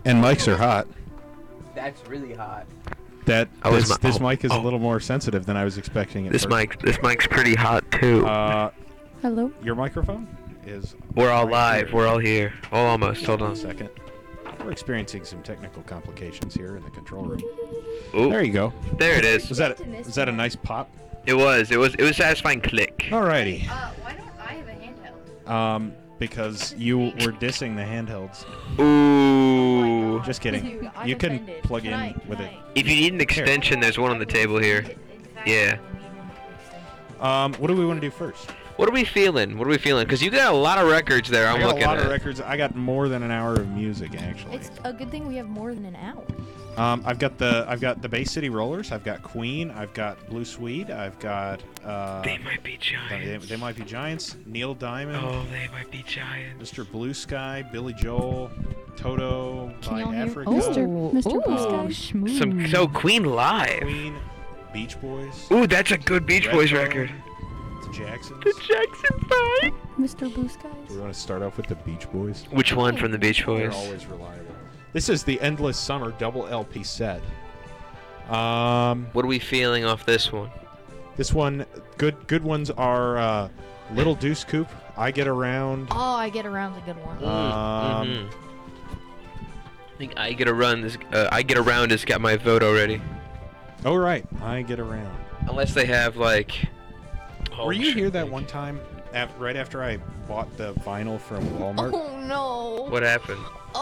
And mics are hot. That's really hot. This mic is a little more sensitive than I was expecting. This mic's pretty hot too. Hello? Your microphone is. We're all right live. here. We're all here. Oh, almost. Hold on a second. We're experiencing some technical complications here in the control room. Ooh. There you go. There it is. Was that a nice pop? It was a satisfying click. Alrighty. Why don't I have a handheld? Because you were dissing the handhelds. Ooh. Just kidding. You can plug in with it. If you need an extension, there's one on the table here. Yeah. What do we want to do first? What are we feeling? Because you got a lot of records there. I got a lot of records. I got more than an hour of music actually. It's a good thing we have more than an hour. I've got the Bay City Rollers. I've got Queen. I've got Blue Swede. I've got. They might be giants. They might be giants. Neil Diamond. Oh, they might be giants. Mr. Blue Sky. Billy Joel. Toto by Africa. Mr. Blue Sky. So Queen live. Queen. Beach Boys. Ooh, that's a good Beach Boys record. The Jacksons. The Jackson 5. Mr. Blue Skies. Do we want to start off with the Beach Boys? Which one from the Beach Boys? They're always reliable. This is the Endless Summer double LP set. What are we feeling off this one? This one, good ones are Little Deuce Coupe, I Get Around. Oh, I Get Around's a good one. I think I Get Around has got my vote already. Oh right, I Get Around. Unless they have like. Were you here that one time, right after I bought the vinyl from Walmart? Oh no. What happened?